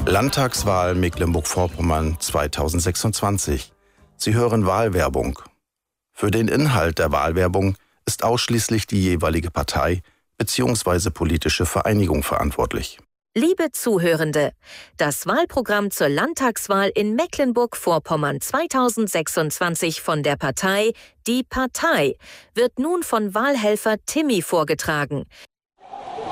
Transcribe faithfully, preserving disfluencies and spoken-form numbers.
Landtagswahl Mecklenburg-Vorpommern zweitausendsechsundzwanzig. Sie hören Wahlwerbung. Für den Inhalt der Wahlwerbung ist ausschließlich die jeweilige Partei bzw. politische Vereinigung verantwortlich. Liebe Zuhörende, das Wahlprogramm zur Landtagswahl in Mecklenburg-Vorpommern zweitausendsechsundzwanzig von der Partei Die Partei wird nun von Wahlhelfer Timmy vorgetragen.